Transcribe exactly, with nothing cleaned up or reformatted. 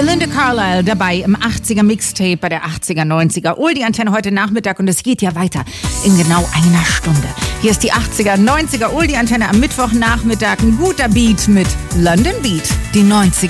Belinda Carlisle dabei im achtziger Mixtape bei der achtziger, neunziger Oldie-Antenne heute Nachmittag und es geht ja weiter in genau einer Stunde. Hier ist die achtziger, neunziger Oldie-Antenne am Mittwochnachmittag. Ein guter Beat mit London Beat, die neunziger.